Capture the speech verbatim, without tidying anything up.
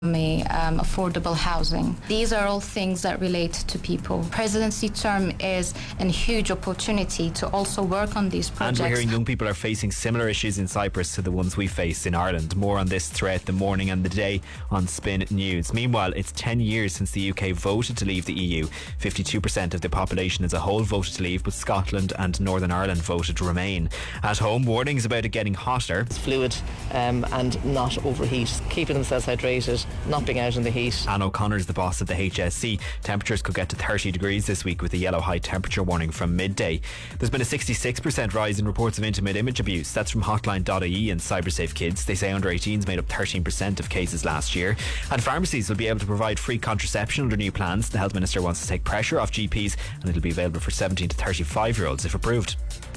Um, affordable housing. These are all things that relate to people. Presidency term is a huge opportunity to also work on these projects. And we're hearing young people are facing similar issues in Cyprus to the ones we face in Ireland. More on this thread the morning and the day on Spin News. Meanwhile, it's ten years since the U K voted to leave the E U. fifty-two percent of the population as a whole voted to leave, but Scotland and Northern Ireland voted to remain. At home, warnings about it getting hotter. It's fluid um, and not overheat. Keeping themselves hydrated, not being out in the heat. Anne O'Connor is the boss of the H S C. Temperatures could get to thirty degrees this week with a yellow high temperature warning from midday. There's been a sixty-six percent rise in reports of intimate image abuse. That's from Hotline dot I E and CyberSafe Kids. They say under eighteens made up thirteen percent of cases last year. And pharmacies will be able to provide free contraception under new plans. The Health Minister wants to take pressure off G Ps, and it'll be available for seventeen to thirty-five year olds if approved.